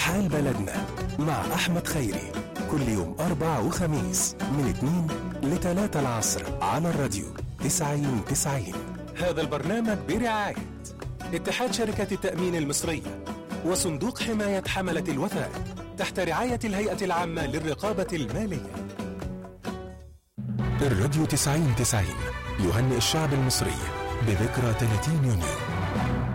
حال بلدنا مع أحمد خيري، كل يوم أربع وخميس من 2 ل 3 العصر على الراديو 90-90. هذا البرنامج برعاية اتحاد شركة التأمين المصرية وصندوق حماية حملة الوثائق تحت رعاية الهيئة العامة للرقابة المالية. الراديو 90-90 يهنئ الشعب المصري بذكرى 30 يونيو